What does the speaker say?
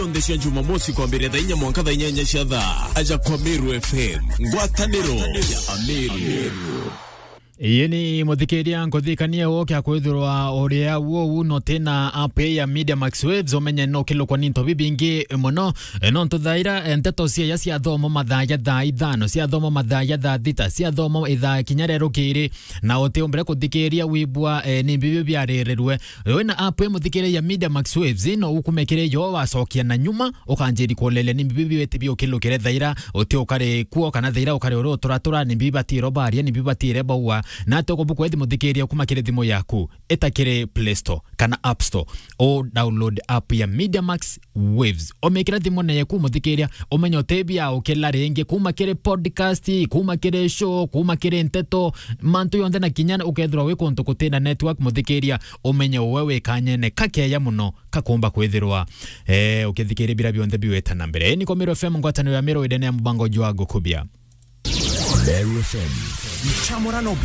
Ndesha Jumamosi kwa mbere dainya mwanka dainya nyashadha aja kwa Meru FM ngwataniro ya Meru. Yeni muthikiria nkuthikania woke akwithirwa uria wo no tena app ya Media Max Waves omenya no kilo kwa ninto bibingi muno no ntuthaira nteto cia cia thomo mathaya tha ithano cia thomo mathaya tha thita cia thomo itha kinyarero kiri na uteumbira kuthikiria wibwa ni bibi byarererwe wena app muthikiria ya Media Max Waves no ukumekire yo wacokia na nyuma ukanjiri kolele ni bibi wete bio kilo kire thaira utiukare kuo kana thaira ukare oro turatura ni bibi batiro baria ni bibi batire bawa na toko buku ethi muthikiria kumakire thimo yaku etakire Play Store kana App Store o download app ya Media Max Waves o mekira thimo na yaku muthikiria omenyo tebia ukela renge kumakire podcast kumakire show kumakire nteto mantu yonde na kinyana ukethirwa we konto kutena network muthikiria omenyo wewe kanyene kakeya muno kakomba kwethirwa ukithikiria bira bionde biweta na mbere ni Meru FM ngwataniro ya Meru idene ya mbango jwago kubia Meru FM Chamorano